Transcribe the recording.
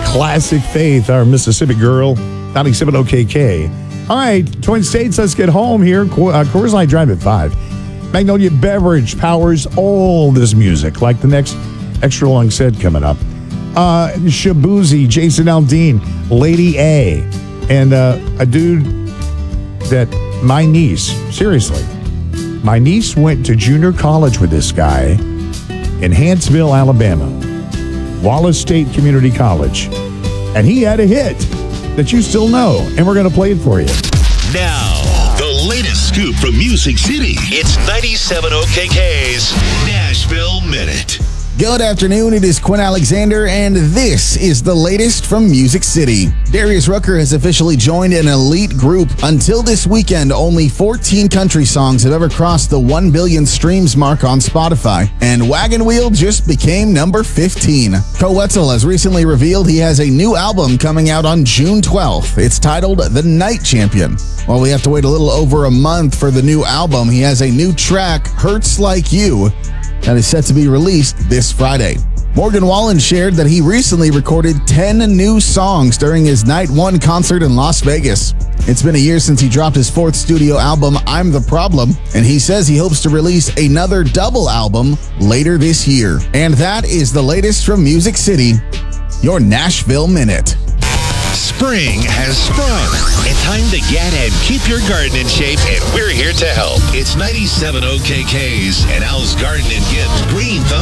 Classic Faith, our Mississippi girl, 97 OKK. All right, Twin States, let's get home here. Coors Light Drive at 5. Magnolia Beverage powers all this music, like the next extra long set coming up. Shabuzi, Jason Aldean, Lady A, and a dude that my niece, seriously, my niece went to junior college with this guy in Huntsville, Alabama, Wallace State Community College, and he had a hit that you still know, and we're going to play it for you. Now, the latest scoop from Music City. It's 97 OKK's Nashville Minute. Good afternoon, it is Quinn Alexander, and this is the latest from Music City. Darius Rucker has officially joined an elite group. Until this weekend, only 14 country songs have ever crossed the 1 billion streams mark on Spotify, and Wagon Wheel just became number 15. Coetzel has recently revealed he has a new album coming out on June 12th. It's titled The Night Champion. While we have to wait a little over a month for the new album, he has a new track, Hurts Like You, that is set to be released this Friday. Morgan Wallen shared that he recently recorded 10 new songs during his Night One concert in Las Vegas. It's been a year since he dropped his fourth studio album, I'm the Problem, and he says he hopes to release another double album later this year. And that is the latest from Music City, your Nashville Minute. Spring has sprung. It's time to get and keep your garden in shape, and we're here to help. It's 97 OKK's and Al's Garden and Gift Green Thumb.